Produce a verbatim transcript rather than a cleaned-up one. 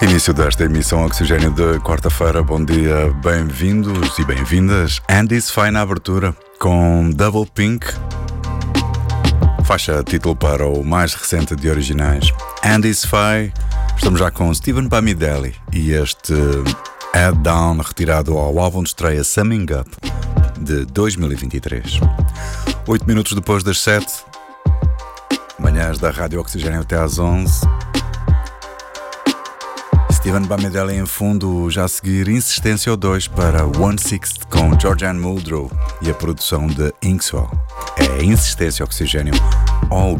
Início desta emissão Oxigênio de quarta-feira. Bom dia, bem-vindos e bem-vindas. Andy's Fine na abertura com Double Pink, faixa título para o mais recente de originais, Andy's Fine. Estamos já com Stephen Bamidele e este Head Down retirado ao álbum de estreia Summing Up de dois mil e vinte e três. Oito minutos depois das sete, manhãs da Rádio Oxigênio até às onze. Stephen Bamidele em fundo, já a seguir Insistência dois para One Sixth com Georgianne Muldrow e a produção de Inkswell. É Insistência Oxigênio all